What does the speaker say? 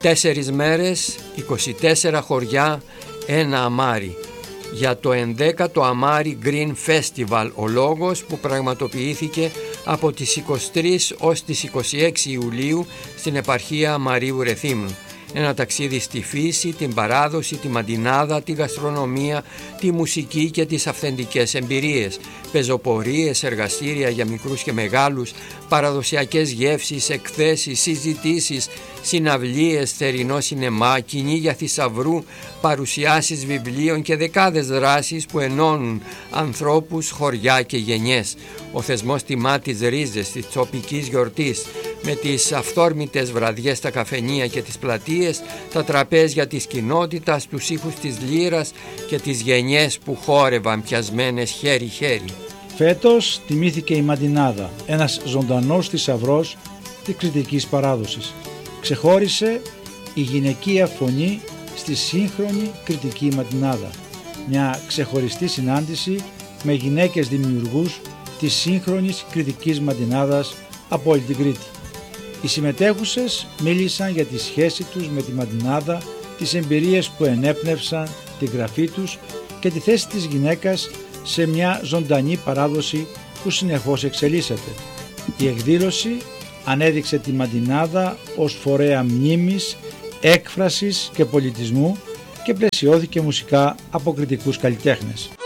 4 μέρες, 24 χωριά, ένα αμάρι. Για το 11ο Αμάρι Green Festival ο λόγος, που πραγματοποιήθηκε από τις 23 ως τις 26 Ιουλίου στην επαρχία Μαρίου Ρεθύμνου. Ένα ταξίδι στη φύση, την παράδοση, τη μαντινάδα, τη γαστρονομία, τη μουσική και τις αυθεντικές εμπειρίες. Πεζοπορίες, εργαστήρια για μικρούς και μεγάλους, παραδοσιακές γεύσεις, εκθέσεις, συζητήσεις, συναυλίες, θερινό σινεμά, κυνήγια θησαυρού, παρουσιάσεις βιβλίων και δεκάδες δράσεις που ενώνουν ανθρώπους, χωριά και γενιές. Ο θεσμός τιμά τις ρίζες της τοπικής γιορτής με τις αυθόρμητες βραδιές στα καφενεία και τις πλατείες, τα τραπέζια της κοινότητας, τους ήχους της λύρας και τις γενιές που χόρευαν πιασμένες χέρι-χέρι. Φέτος τιμήθηκε η μαντινάδα, ένας ζωντανός θησαυρός της κρητικής παράδοσης. Ξεχώρισε η γυναικεία φωνή στη σύγχρονη κρητική μαντινάδα. Μια ξεχωριστή συνάντηση με γυναίκες δημιουργούς της σύγχρονης κρητικής μαντινάδας από όλη την Κρήτη. Οι συμμετέχουσες μίλησαν για τη σχέση τους με τη μαντινάδα, τις εμπειρίες που ενέπνευσαν τη γραφή τους και τη θέση της γυναίκας σε μια ζωντανή παράδοση που συνεχώς εξελίσσεται. Η εκδήλωση ανέδειξε τη μαντινάδα ως φορέα μνήμης, έκφρασης και πολιτισμού και πλαισιώθηκε μουσικά από κρητικούς καλλιτέχνες.